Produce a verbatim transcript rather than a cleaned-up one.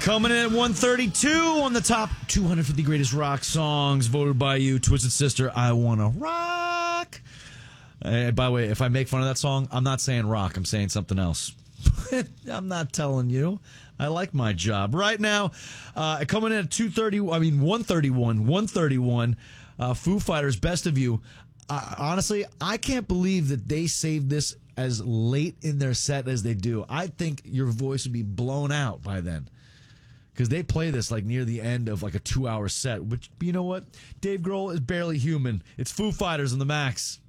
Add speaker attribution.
Speaker 1: Coming in at one thirty-two on the top two hundred fifty greatest rock songs voted by you, Twisted Sister, I Wanna Rock. Uh, by the way, if I make fun of that song, I'm not saying rock. I'm saying something else. I'm not telling you. I like my job. Right now, uh, coming in at two thirty, I mean one thirty-one, one thirty-one, uh, Foo Fighters, Best of You. Uh, honestly, I can't believe that they saved this as late in their set as they do. I think your voice would be blown out by then. Because they play this like near the end of like a two-hour set, which, you know what? Dave Grohl is barely human. It's Foo Fighters on the Max.